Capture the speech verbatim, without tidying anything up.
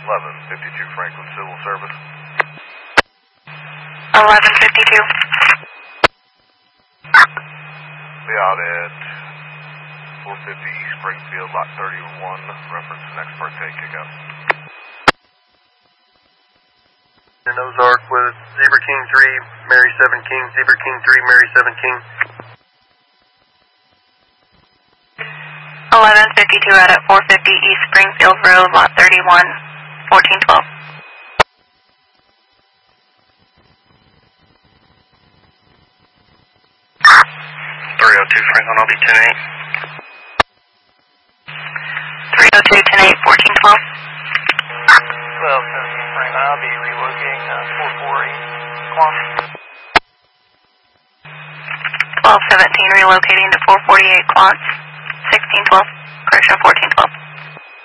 eleven fifty-two Franklin Civil Service. eleven fifty-two. Be out at four fifty East Springfield, lot thirty-one, reference next birthday kickout. In Ozark with Zebra King three, Mary seven King, Zebra King three, Mary seven King. eleven fifty-two out at four fifty East Springfield Road, lot thirty-one, fourteen twelve. three oh two Franklin, I'll be ten eight. three oh two, ten eight, fourteen twelve. twelve seventeen Franklin, I'll be relocating uh, four forty Quan. twelve seventeen relocating to four forty-eight Quants, sixteen twelve, correction fourteen twelve.